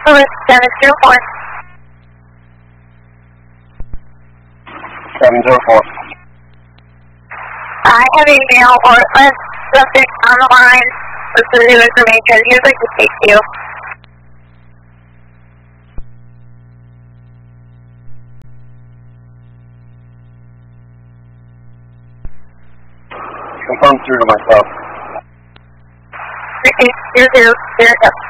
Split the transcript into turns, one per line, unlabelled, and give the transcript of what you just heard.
Louis 704.
704.
I have a male worthless subject on the line with some new information. He'd like to speak to you.
Confirm through to myself.
38000.